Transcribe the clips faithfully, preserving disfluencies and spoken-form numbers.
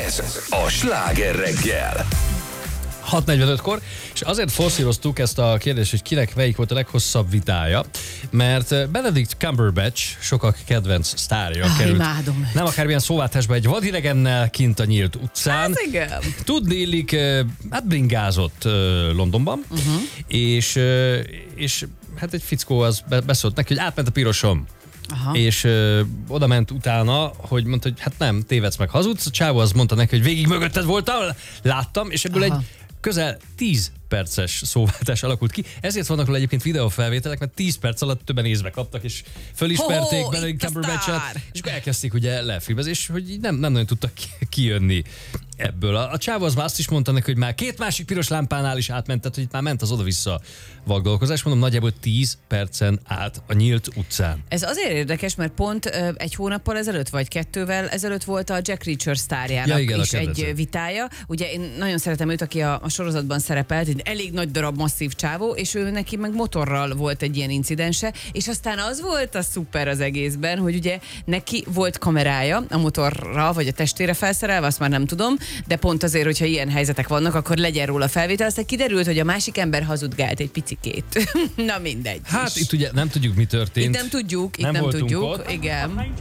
Ez a Sláger reggel. hat negyvenötkor, és azért forszíroztuk ezt a kérdést, hogy kinek melyik volt a leghosszabb vitája, mert Benedict Cumberbatch, sokak kedvenc sztárja ah, került. Imádom. Nem akármilyen szóváltásba, egy vadidegennel kint a nyílt utcán. Ez igen. Tudni illik, hát bringázott Londonban, uh-huh. és, és hát egy fickó az beszólt neki, hogy átment a pirosom. Aha. És ö, oda ment utána, hogy mondta, hogy hát nem, tévedsz meg, hazudsz. A csávó az mondta neki, hogy végig mögötted voltam, láttam, és ebből Aha. egy közel tíz perces szóváltás alakult ki. Ezért vannak róla egyébként videófelvételek, mert tíz perc alatt többen észbe kaptak, és fölismerték oh, Benedict Cumberbatch-et, és akkor elkezdték ugye lefilmezni, és hogy nem, nem nagyon tudtak kijönni ebből. A, a csávó az már azt is mondta neki, hogy már két másik piros lámpánál is átment, tehát hogy itt már ment az oda-vissza vagdolkozás. Mondom, nagyjából tíz percen át a nyílt utcán. Ez azért érdekes, mert pont ö, egy hónappal ezelőtt, vagy kettővel ezelőtt volt a Jack Reacher sztárjának ja, igen, is egy vitája. Ugye én nagyon szeretem őt, aki a, a sorozatban szerepelt, egy elég nagy darab, masszív csávó, és ő neki meg motorral volt egy ilyen incidense, és aztán az volt a szuper az egészben, hogy ugye neki volt kamerája a motorra, vagy a testére felszerelve, azt már nem tudom, de pont azért, hogyha ilyen helyzetek vannak, akkor legyen róla felvétel. Aztán kiderült, hogy a másik ember hazudgált egy picikét. Na mindegy. Hát is. Itt ugye nem tudjuk, mi történt. Itt nem tudjuk, itt nem, nem tudjuk. Ott. Igen.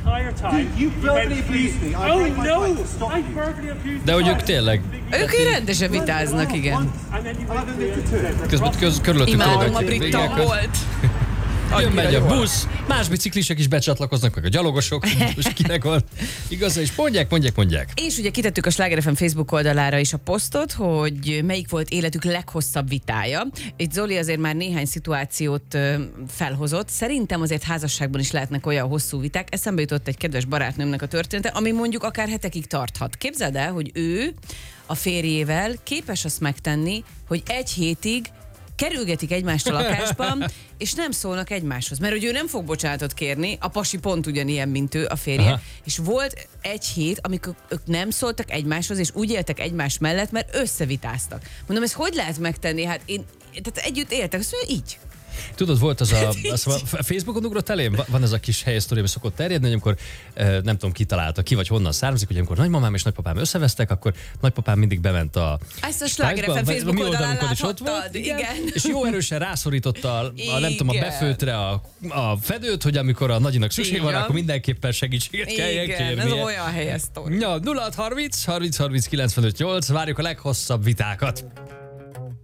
De hogy ők tényleg... Ők így rendesen vitáznak, igen. Közben köz, körülöttük Imádom, a brit volt. Jön megy a busz, más biciklisek is becsatlakoznak, meg a gyalogosok, és kinek van igaza, és mondják, mondják, mondják. És ugye kitettük a Sláger ef em Facebook oldalára is a posztot, hogy melyik volt életük leghosszabb vitája. Itt Zoli azért már néhány szituációt felhozott. Szerintem azért házasságban is lehetnek olyan hosszú viták. Eszembe jutott egy kedves barátnőmnek a története, ami mondjuk akár hetekig tarthat. Képzeld el, hogy ő a férjével képes azt megtenni, hogy egy hétig kerülgetik egymást a lakásban, és nem szólnak egymáshoz. Mert hogy ő nem fog bocsánatot kérni, a pasi pont ugyanilyen, mint ő, a férje. Aha. És volt egy hét, amikor ők nem szóltak egymáshoz, és úgy éltek egymás mellett, mert összevitáztak. Mondom, ezt hogy lehet megtenni? Hát én, tehát együtt éltek, azt mondja, így. Tudod, volt az a, az a Facebookon ugrott elém, van ez a kis helyi sztori, ami szokott terjedni, hogy amikor nem tudom, ki találta ki, vagy honnan származik, hogy amikor nagymamám és nagypapám összevesztek, akkor nagypapám mindig bement a ezt a Sláger ef em Facebook oldalán is ott volt, igen. igen. És jó erősen rászorította a, a nem tudom, a befőtre a, a fedőt, hogy amikor a nagyinak szükség van, akkor mindenképpen segítséget kelljen kérni. Igen, ez olyan helyes sztori. Ja, nulla hat harminc harminc harminc kilencvenöt nyolc, várjuk a leghosszabb vitákat.